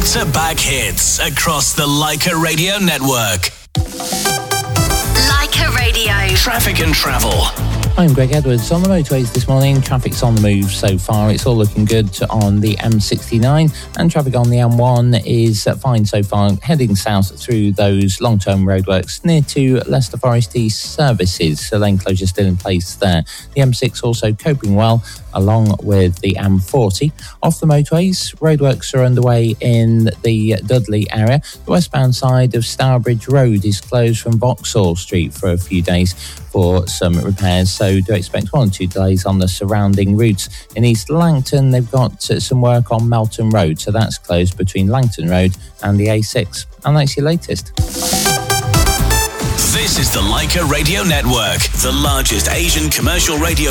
back-to-back hits across the Leica Radio network. Leica Radio. Traffic and travel. I'm Greg Edwards. On the motorways this morning, traffic's on the move so far. It's all looking good on the M69, and traffic on the M1 is fine so far, heading south through those long-term roadworks near to Leicester Forest East services. So lane closure still in place there. The M6 also coping well, along with the M40. Off the motorways, roadworks are underway in the Dudley area. The westbound side of Stourbridge Road is closed from Vauxhall Street for a few days for some repairs, so do expect 1 or 2 delays on the surrounding routes. In East Langton, they've got some work on Melton Road, so that's closed between Langton Road and the A6. And that's your latest. This is the Leica Radio Network, the largest Asian commercial radio